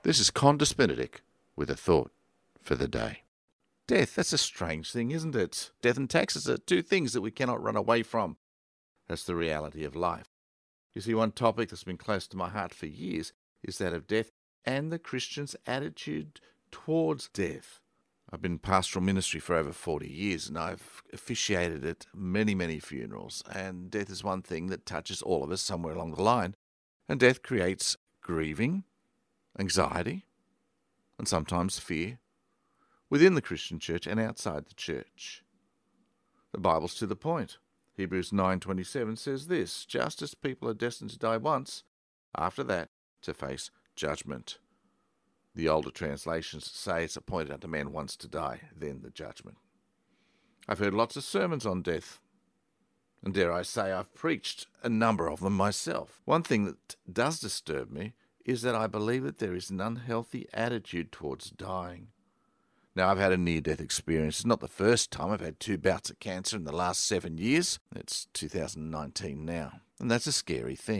This is Condis Benedict with a thought for the day. Death, that's a strange thing, isn't it? Death and taxes are two things that we cannot run away from. That's the reality of life. You see, one topic that's been close to my heart for years is that of death and the Christian's attitude towards death. I've been in pastoral ministry for over 40 years and I've officiated at many funerals, and death is one thing that touches all of us somewhere along the line. And death creates grieving, anxiety, and sometimes fear within the Christian church and outside the church. The Bible's to the point. Hebrews 9:27 says this: just as people are destined to die once, after that to face judgment. The older translations say it's appointed unto man once to die, then the judgment. I've heard lots of sermons on death, and dare I say I've preached a number of them myself. One thing that does disturb me is that I believe that there is an unhealthy attitude towards dying. Now, I've had a near-death experience. It's not the first time. I've had 2 bouts of cancer in the last 7 years. It's 2019 now, and that's a scary thing.